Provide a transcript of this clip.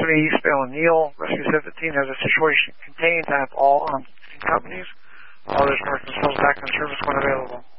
me, Eastvale, and Neil. Rescue 17 has a situation contained to have all companies. Others mark themselves back in service when available.